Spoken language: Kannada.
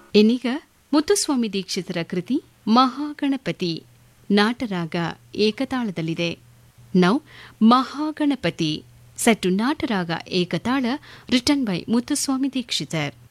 ಇನ್ನೀಗ ಮುತ್ತುಸ್ವಾಮಿ ದೀಕ್ಷಿತರ ಕೃತಿ Mahaganapati ನಾಟರಾಗ ಏಕತಾಳದಲ್ಲಿದೆ. Now Mahaganapati set to ನಾಟರಾಗ ಏಕತಾಳ written by Muthuswamy Dikshitar.